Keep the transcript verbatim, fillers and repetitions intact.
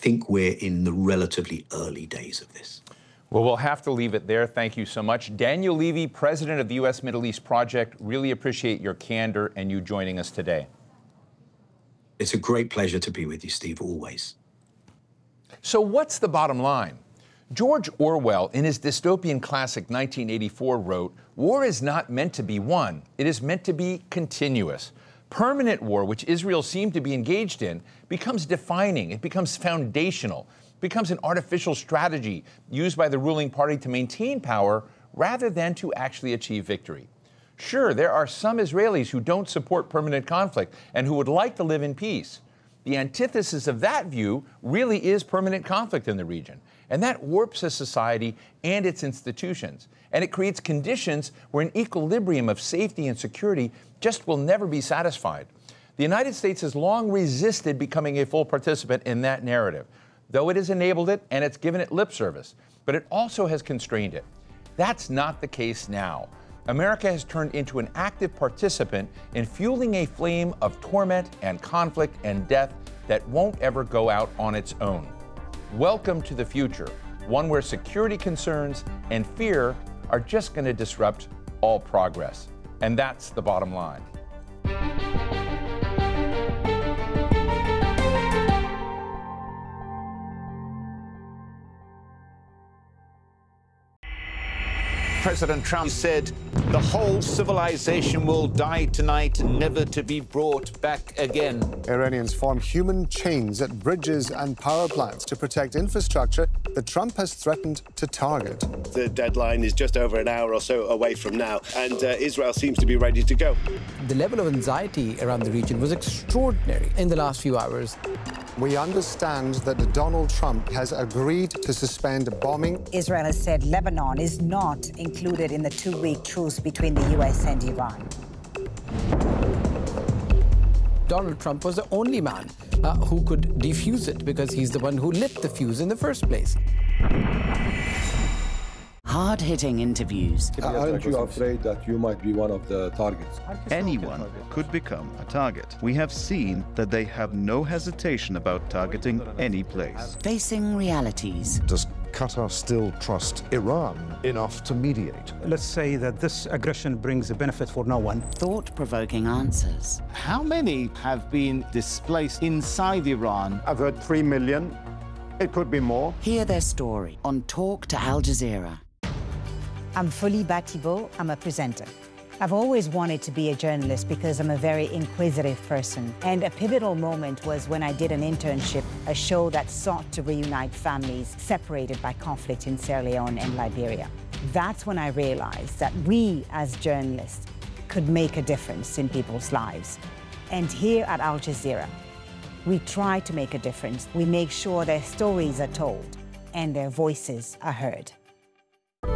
think we're in the relatively early days of this. Well, we'll have to leave it there. Thank you so much. Daniel Levy, president of the U S Middle East Project, really appreciate your candor and you joining us today. It's a great pleasure to be with you, Steve, always. So what's the bottom line? George Orwell, in his dystopian classic nineteen eighty-four, wrote, "War is not meant to be won. It is meant to be continuous." Permanent war, which Israel seemed to be engaged in, becomes defining. It becomes foundational. Becomes an artificial strategy used by the ruling party to maintain power rather than to actually achieve victory. Sure, there are some Israelis who don't support permanent conflict and who would like to live in peace. The antithesis of that view really is permanent conflict in the region, and that warps a society and its institutions, and it creates conditions where an equilibrium of safety and security just will never be satisfied. The United States has long resisted becoming a full participant in that narrative, though it has enabled it and it's given it lip service, but it also has constrained it. That's not the case now. America has turned into an active participant in fueling a flame of torment and conflict and death that won't ever go out on its own. Welcome to the future, one where security concerns and fear are just going to disrupt all progress. And that's the bottom line. President Trump said the whole civilization will die tonight, never to be brought back again. Iranians form human chains at bridges and power plants to protect infrastructure that Trump has threatened to target. The deadline is just over an hour or so away from now, and uh, Israel seems to be ready to go. The level of anxiety around the region was extraordinary in the last few hours. We understand that Donald Trump has agreed to suspend bombing. Israel has said Lebanon is not included in the two-week truce between the U S and Iran. Donald Trump was the only man uh, who could defuse it because he's the one who lit the fuse in the first place. Hard-hitting interviews. Aren't you afraid that you might be one of the targets? Anyone could become a target. We have seen that they have no hesitation about targeting any place. Facing realities. Does Qatar still trust Iran enough to mediate? Let's say that this aggression brings a benefit for no one. Thought-provoking answers. How many have been displaced inside Iran? I've heard three million. It could be more. Hear their story on Talk to Al Jazeera. I'm Folie Batibo. I'm a presenter. I've always wanted to be a journalist because I'm a very inquisitive person. And a pivotal moment was when I did an internship, a show that sought to reunite families separated by conflict in Sierra Leone and Liberia. That's when I realized that we, as journalists, could make a difference in people's lives. And here at Al Jazeera, we try to make a difference. We make sure their stories are told and their voices are heard.